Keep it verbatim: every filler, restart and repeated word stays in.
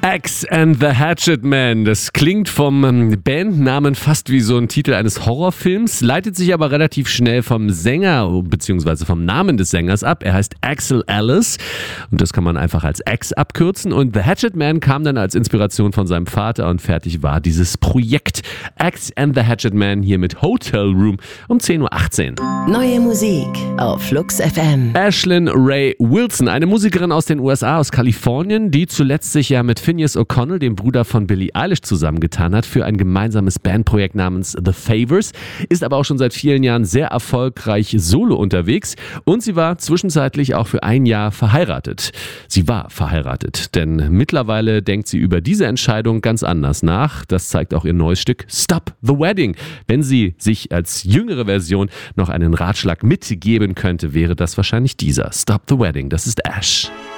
Axe and the Hatchet Man. Das klingt vom Bandnamen fast wie so ein Titel eines Horrorfilms, leitet sich aber relativ schnell vom Sänger bzw. vom Namen des Sängers ab. Er heißt Axel Ellis und das kann man einfach als Axe abkürzen. Und The Hatchet Man kam dann als Inspiration von seinem Vater und fertig war dieses Projekt. Axe and the Hatchet Man hier mit Hotel Room um zehn Uhr achtzehn. Neue Musik auf Flux F M. Ashlyn Ray Wilson, eine Musikerin aus den U S A, aus Kalifornien, die zuletzt sich ja mit Finneas O'Connell, dem Bruder von Billie Eilish, zusammengetan hat für ein gemeinsames Bandprojekt namens The Favours, ist aber auch schon seit vielen Jahren sehr erfolgreich solo unterwegs und sie war zwischenzeitlich auch für ein Jahr verheiratet. Sie war verheiratet, denn mittlerweile denkt sie über diese Entscheidung ganz anders nach. Das zeigt auch ihr neues Stück Stop the Wedding. Wenn sie sich als jüngere Version noch einen Ratschlag mitgeben könnte, wäre das wahrscheinlich dieser. Stop the Wedding, das ist Ash.